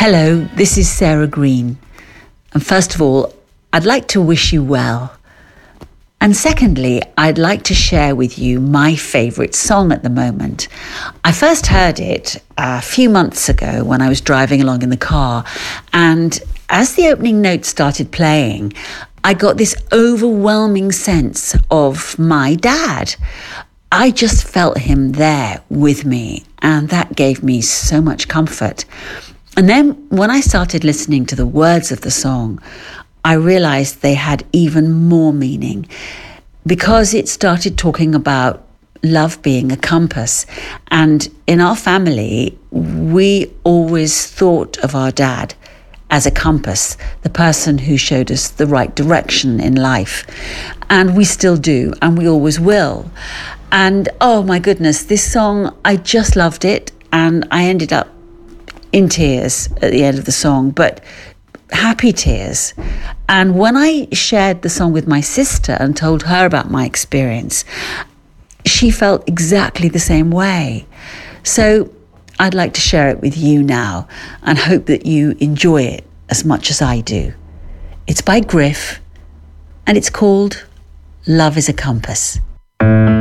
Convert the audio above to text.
Hello, this is Sarah Green. And first of all, I'd like to wish you well. And secondly, I'd like to share with you my favourite song at the moment. I first heard it a few months ago when I was driving along in the car. And as the opening notes started playing, I got this overwhelming sense of my dad. I just felt him there with me, and that gave me so much comfort. And then when I started listening to the words of the song, I realized they had even more meaning because it started talking about love being a compass. And in our family, we always thought of our dad as a compass, the person who showed us the right direction in life. And we still do, and we always will. And oh my goodness, this song, I just loved it. And I ended up in tears at the end of the song, but happy tears. And when I shared the song with my sister and told her about my experience, she felt exactly the same way. So I'd like to share it with you now and hope that you enjoy it as much as I do. It's by Griff and it's called Love is a Compass.